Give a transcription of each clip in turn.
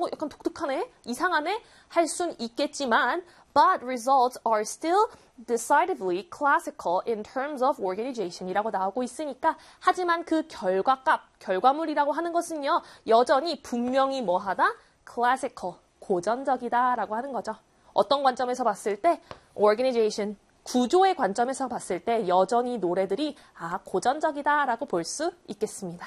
약간 독특하네, 이상하네 할 순 있겠지만 but results are still decidedly classical in terms of organization이라고 나오고 있으니까 하지만 그 결과물이라고 하는 것은요 여전히 분명히 뭐하다? classical, 고전적이다라고 하는 거죠. 어떤 관점에서 봤을 때 organization, 구조의 관점에서 봤을 때 여전히 노래들이 고전적이다라고 볼 수 있겠습니다.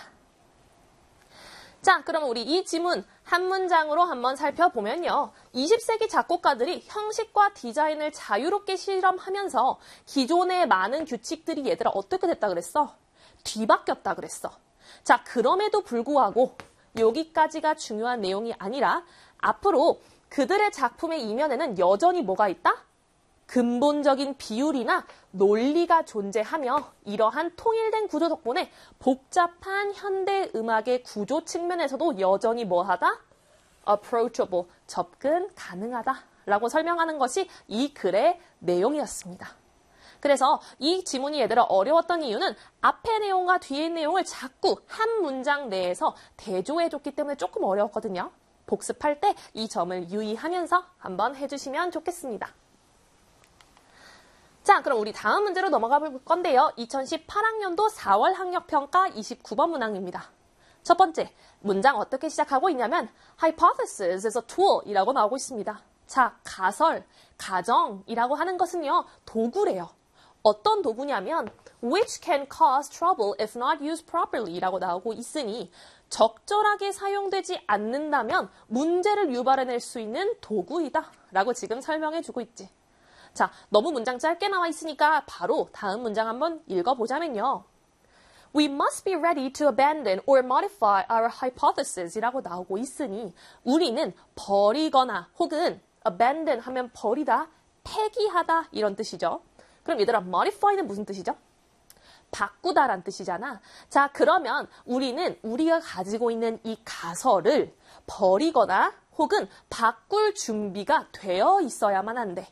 자, 그럼 우리 이 지문 한 문장으로 한번 살펴보면요. 20세기 작곡가들이 형식과 디자인을 자유롭게 실험하면서 기존의 많은 규칙들이 얘들아 어떻게 됐다 그랬어? 뒤바뀌었다 그랬어. 자, 그럼에도 불구하고 여기까지가 중요한 내용이 아니라 앞으로 그들의 작품의 이면에는 여전히 뭐가 있다? 근본적인 비율이나 논리가 존재하며 이러한 통일된 구조 덕분에 복잡한 현대 음악의 구조 측면에서도 여전히 뭐하다? approachable, 접근 가능하다라고 설명하는 것이 이 글의 내용이었습니다. 그래서 이 지문이 얘들아 어려웠던 이유는 앞의 내용과 뒤의 내용을 자꾸 한 문장 내에서 대조해줬기 때문에 조금 어려웠거든요. 복습할 때 이 점을 유의하면서 한번 해주시면 좋겠습니다. 자, 그럼 우리 다음 문제로 넘어가 볼 건데요. 2018학년도 4월 학력평가 29번 문항입니다. 첫 번째, 문장 어떻게 시작하고 있냐면 hypothesis is a tool 이라고 나오고 있습니다. 자, 가정이라고 하는 것은요, 도구래요. 어떤 도구냐면 which can cause trouble if not used properly 이라고 나오고 있으니 적절하게 사용되지 않는다면 문제를 유발해낼 수 있는 도구이다 라고 지금 설명해주고 있지. 자, 너무 문장 짧게 나와 있으니까 바로 다음 문장 한번 읽어보자면요. We must be ready to abandon or modify our hypothesis 이라고 나오고 있으니 우리는 버리거나 혹은 abandon 하면 버리다, 폐기하다 이런 뜻이죠. 그럼 얘들아 modify는 무슨 뜻이죠? 바꾸다란 뜻이잖아. 자, 그러면 우리는 우리가 가지고 있는 이 가설을 버리거나 혹은 바꿀 준비가 되어 있어야만 한대.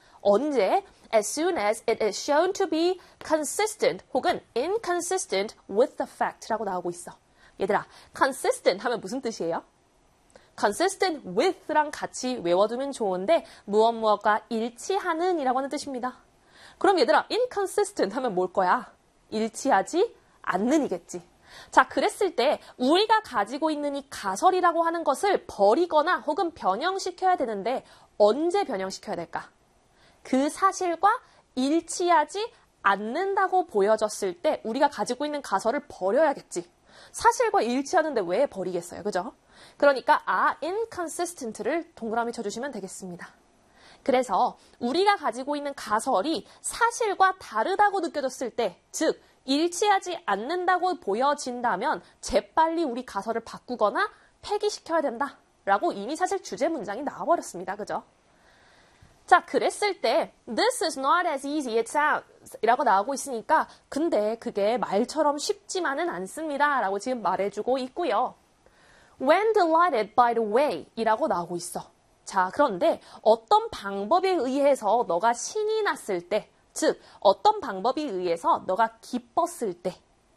언제? As soon as it is shown to be consistent 혹은 inconsistent with the fact라고 나오고 있어. 얘들아, consistent 하면 무슨 뜻이에요? consistent with랑 같이 외워두면 좋은데 무엇과 일치하는 이라고 하는 뜻입니다. 그럼 얘들아, inconsistent 하면 뭘 거야? 일치하지 않는이겠지. 자, 그랬을 때 우리가 가지고 있는 이 가설이라고 하는 것을 버리거나 혹은 변형시켜야 되는데 언제 변형시켜야 될까? 그 사실과 일치하지 않는다고 보여졌을 때 우리가 가지고 있는 가설을 버려야겠지. 사실과 일치하는데 왜 버리겠어요? 그죠? 그러니까 inconsistent를 동그라미 쳐주시면 되겠습니다. 그래서 우리가 가지고 있는 가설이 사실과 다르다고 느껴졌을 때, 즉 일치하지 않는다고 보여진다면 재빨리 우리 가설을 바꾸거나 폐기시켜야 된다라고 이미 사실 주제 문장이 나와버렸습니다. 그죠? 자, 그랬을 때 This is not as easy as it sounds 이라고 나오고 있으니까 근데 그게 말처럼 쉽지만은 않습니다 라고 지금 말해주고 있고요. When delighted by the way 이라고 나오고 있어. 자, 그런데 어떤 방법에 의해서 너가 신이 났을 때, 즉 어떤 방법에 의해서 너가 기뻤을 때,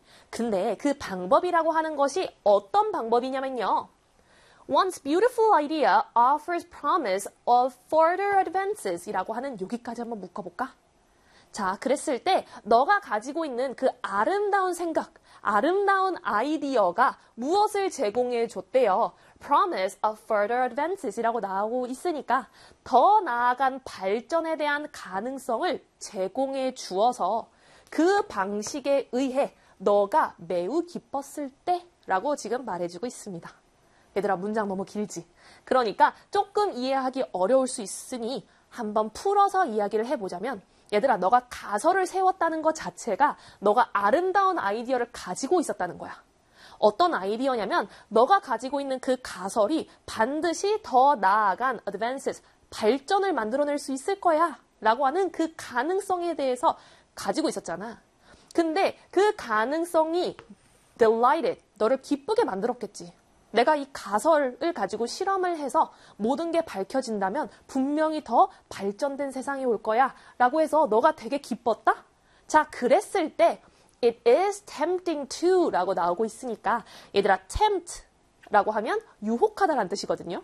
근데 그 방법이라고 하는 것이 어떤 방법이냐면요. One's beautiful idea offers promise of further advances 이라고 하는 여기까지 한번 묶어볼까? 자, 그랬을 때 너가 가지고 있는 그 아름다운 생각, 아름다운 아이디어가 무엇을 제공해 줬대요? Promise of further advances 이라고 나오고 있으니까 더 나아간 발전에 대한 가능성을 제공해 주어서 그 방식에 의해 너가 매우 기뻤을 때 라고 지금 말해주고 있습니다. 얘들아, 문장 너무 길지? 그러니까 조금 이해하기 어려울 수 있으니 한번 풀어서 이야기를 해보자면 얘들아, 너가 가설을 세웠다는 것 자체가 너가 아름다운 아이디어를 가지고 있었다는 거야. 어떤 아이디어냐면 너가 가지고 있는 그 가설이 반드시 더 나아간 advances, 발전을 만들어낼 수 있을 거야 라고 하는 그 가능성에 대해서 가지고 있었잖아. 근데 그 가능성이 delighted, 너를 기쁘게 만들었겠지. 내가 이 가설을 가지고 실험을 해서 모든 게 밝혀진다면 분명히 더 발전된 세상이 올 거야 라고 해서 너가 되게 기뻤다? 자, 그랬을 때 It is tempting to 라고 나오고 있으니까 얘들아, tempt 라고 하면 유혹하다라는 뜻이거든요.